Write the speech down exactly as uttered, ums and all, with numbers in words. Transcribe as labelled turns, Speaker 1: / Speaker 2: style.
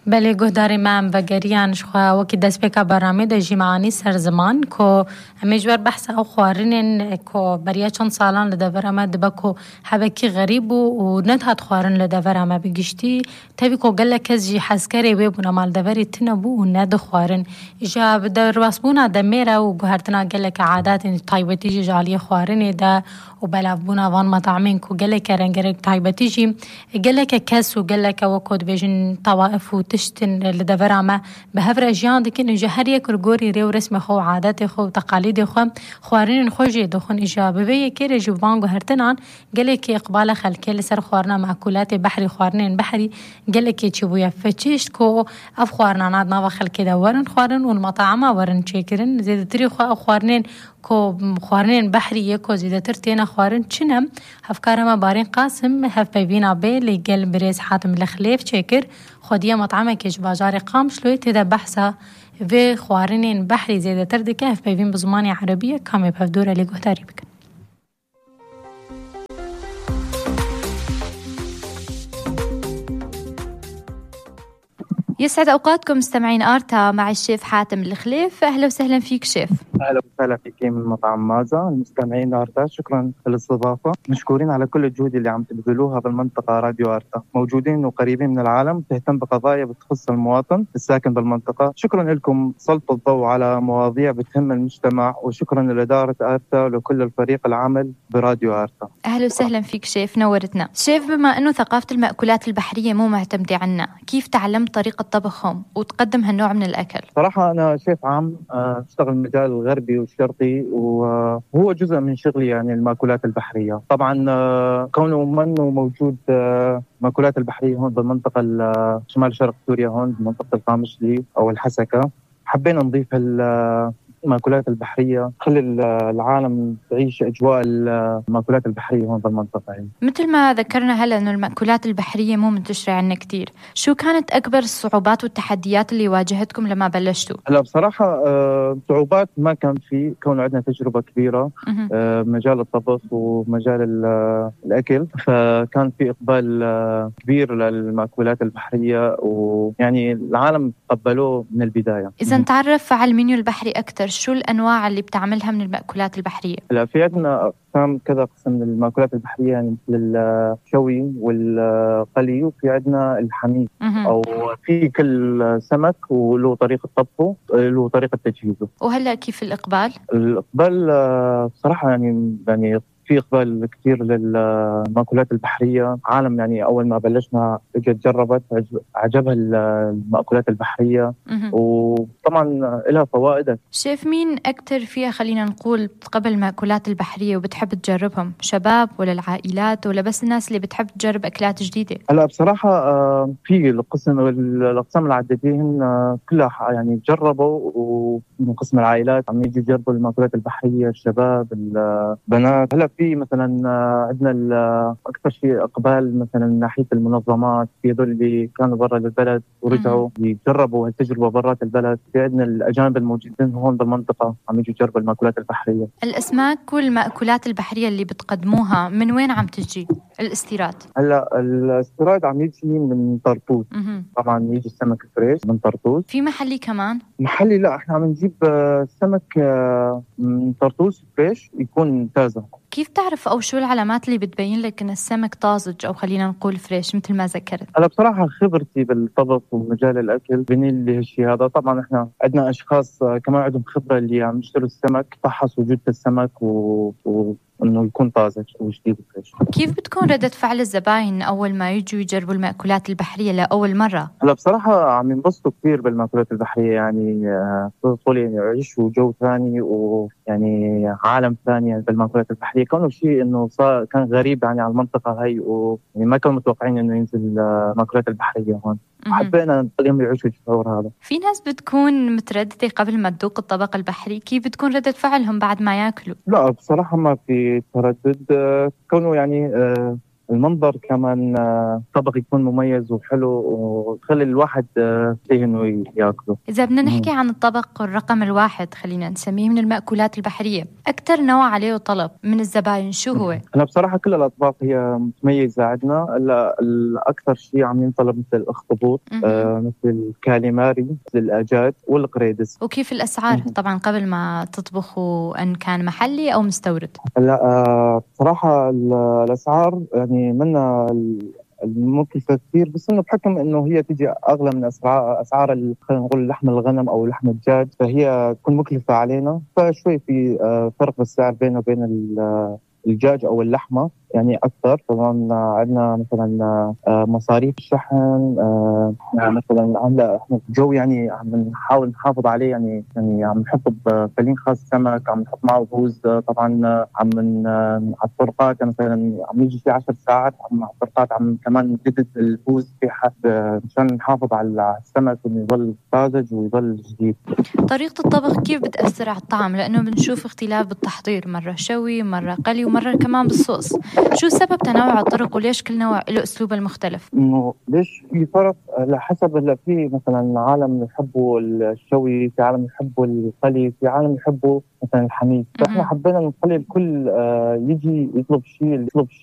Speaker 1: بله گهداری من بگریانش خواه وکی دست بکا برنامه ده جیمانی سر زمان که همیجور بحث او خوارنین که بریا چند سالان لدور اما دبا که حبکی غریب و ندهد خوارن لدور اما بگشتی تبی که گله کس جی حسکری ویبون اما لدوری تنبو و ند خوارن ایجا بدر واسبونا ده میره و گهرتنا گله که عادات تایبتی جی جالی خوارنی ده و بلافبونا وان مطعمین که گله که رنگرک تایبتی جی گله که کس و گله که وکود بیجن طوائف و تشتن لدور اما به هفر اجیان دکن ایجا هر یک رگوری ریو رسم خو عادت خو تقالید خو خوارنین خوشی دخون ایجا ببی یکی رجو بانگو هرتنان گله که اقبال خلکی لسر خوارنا معکولات بحری خوارنین بحری گله که چی بویا فتشت که اف خوارنانات نوا خلکی دا ورن خوارن و المطعمه ورن چیکرن زیدتری خو خوارنین که خوارنین بحری یکو زیدتر تینا خوارن چنم هفکار ما بارین قاسم هف ببینا بی لگل بریز حاتم لخلیف چیکر خودیه مطعمه که جواجار قامش لوی تیدا بحثا و خوارنین بحری زیدتر دکه هف ببین بزمانی عربیه کامی بفدوره لگوه تاری بکن.
Speaker 2: يسعد أوقاتكم مستمعين آرتا مع الشيف حاتم الخليف. أهلا وسهلا فيك شيف.
Speaker 3: أهلا وسهلا فيك من مطعم مازا. المستمعين آرتا شكرا للاستضافة، مشكورين على كل الجهود اللي عم تبذلوها بالمنطقة. راديو آرتا موجودين وقريبين من العالم، تهتم بقضايا بتخص المواطن الساكن بالمنطقة. شكرا لكم سلطوا الضوء على مواضيع بتهم المجتمع، وشكرا لإدارة آرتا ولكل الفريق العمل براديو آرتا.
Speaker 2: أهلا وسهلا فيك شيف، نورتنا. شيف، بما أنه ثقافة المأكولات البحرية مو معتمدة عنا، كيف تعلمت طريقة طبخهم وتقدم هالنوع من الأكل؟
Speaker 3: صراحة أنا شيف عام أشتغل المجال الغربي والشرقي، وهو جزء من شغلي يعني المأكولات البحرية. طبعا كونه منه موجود مأكولات البحرية هون بالمنطقة شمال شرق سوريا، هون بمنطقة القامشلي أو الحسكة، حبينا نضيف المأكولات البحرية، خلي العالم تعيش أجواء المأكولات البحرية هون بالمنطقة.
Speaker 2: مثل ما ذكرنا هلا إنه المأكولات البحرية مو منتشرة عنا كتير، شو كانت أكبر الصعوبات والتحديات اللي واجهتكم لما بلشتوا؟
Speaker 3: هلا بصراحة آه، صعوبات ما كان في، كون عندنا تجربة كبيرة آه، مجال الطبخ ومجال الأكل، فكان في إقبال آه، كبير للمأكولات البحرية، ويعني العالم تقبلوه من البداية.
Speaker 2: إذا نتعرف على المنيو البحري أكتر، شو الأنواع اللي بتعملها من المأكولات البحرية؟
Speaker 3: لا، في عندنا أقسام كذا قسم للمأكولات البحرية، يعني مثل الشوي والقلي، وفي عندنا الحميد، أو في كل سمك وله طريقة طبخه، له طريقة تجهيزه.
Speaker 2: وهلأ كيف الإقبال؟
Speaker 3: الإقبال بصراحة يعني يعني في إقبال كثير للمأكولات البحرية. عالم يعني أول ما بلشنا اجت جربت، عجبها المأكولات البحرية، وطبعا لها فوائد.
Speaker 2: شيف، مين أكتر فيها خلينا نقول بتقبل المأكولات البحرية وبتحب تجربهم؟ شباب ولا العائلات ولا بس الناس اللي بتحب تجرب أكلات جديدة؟
Speaker 3: هلا بصراحة في القسم الأقسام العددين كلها يعني جربوا، ومن قسم العائلات عم يجي يجربوا المأكولات البحرية، الشباب، البنات. هلا في مثلا عندنا أكثر شيء إقبال مثلا من ناحية المنظمات، في هذول اللي كانوا برا البلد ورجعوا يجربوا هالتجربة برات البلد. في عندنا الأجانب الموجودين هون بالمنطقة عم يجوا يجربوا المأكولات البحرية.
Speaker 2: الأسماك والمأكولات البحرية اللي بتقدموها من وين عم تجي الاستيراد؟
Speaker 3: هلا الاستيراد عم يجي من طرطوس. طبعا يجي السمك فريش من طرطوس.
Speaker 2: في محلي كمان؟
Speaker 3: محلي لا، احنا عم نجيب سمك من طرطوس فريش يكون تازة.
Speaker 2: كيف تعرف أو شو العلامات اللي بتبين لك إن السمك طازج أو خلينا نقول فريش مثل ما ذكرت؟
Speaker 3: أنا بصراحة خبرتي بالطبخ ومجال الأكل بنين لي هالشيء هذا. طبعا إحنا عندنا أشخاص كمان عندهم خبرة اللي عم يشتروا السمك، فحص وجود السمك و... و... إنه يكون طازج وجديد وفريش.
Speaker 2: كيف بتكون ردة فعل الزباين أول ما يجوا يجربوا المأكولات البحرية لأول مرة؟
Speaker 3: هلا بصراحة عم ينبسطوا كثير بالمأكولات البحرية، يعني تدخل يعني يعيشوا جو ثاني ويعني عالم ثاني بالمأكولات البحرية، كونه شيء إنه صار كان غريب يعني على المنطقة هاي، ويعني ما كانوا متوقعين إنه ينزل المأكولات البحرية هون. حبينا اليوم يعيشوا الشعور هذا.
Speaker 2: في ناس بتكون مترددة قبل ما تذوق الطبق البحري، كيف بتكون ردة فعلهم بعد ما ياكلوا؟
Speaker 3: لا بصراحة ما في تردد، كونه يعني المنظر كمان آه، طبق يكون مميز وحلو وتخلي الواحد آه، يشتهي إنه يأكله.
Speaker 2: إذا بدنا
Speaker 3: مم.
Speaker 2: نحكي عن الطبق الرقم الواحد خلينا نسميه من المأكولات البحرية، أكثر نوع عليه طلب من الزباين شو هو؟
Speaker 3: هلا بصراحة كل الأطباق هي متميزة عندنا. هلا الأكثر شيء عم ينطلب مثل الأخطبوط، آه مثل الكاليماري، مثل الأجاد والقريدس.
Speaker 2: وكيف الأسعار؟
Speaker 3: مم.
Speaker 2: طبعا قبل ما تطبخوا أن كان محلي أو مستورد.
Speaker 3: هلا آه بصراحة ال- الأسعار يعني منا المكلفة كثير، بس إنه بحكم إنه هي تيجي أغلى من أسعار أسعار ال- خلينا نقول لحم الغنم أو لحم الدجاج، فهي تكون مكلفة علينا، فشوي في آه فرق بالسعر بينه وبين ال- الدجاج أو اللحمة يعني أكثر. طبعا عندنا مثلا آه، مصاريف الشحن، آه، يعني مثلا هلا احنا الجو يعني عم نحاول نحافظ عليه، يعني يعني عم نحط بفلين خاص سمك، عم نحط معه بوز. آه، طبعا آه، عم من آه، على الطرقات مثلا عم يجي في عشر ساعات عم على الطرقات عم كمان نجدد البوز في حد آه، مشان نحافظ على السمك انه يضل طازج ويضل جديد.
Speaker 2: طريقة الطبخ كيف بتأثر على الطعم؟ لأنه بنشوف اختلاف بالتحضير، مرة شوي مرة قلي ومرة كمان بالصوص. شو سبب تنوع الطرق وليش كل نوع له أسلوبه المختلف؟
Speaker 3: انه ليش في فرق على حسب. هلا في مثلا عالم يحبوا الشوي، في عالم يحبوا القلي، في عالم يحبوا مثلا الحميد. فاحنا حبينا نخلي الكل آه، يجي يطلب شيء يطلب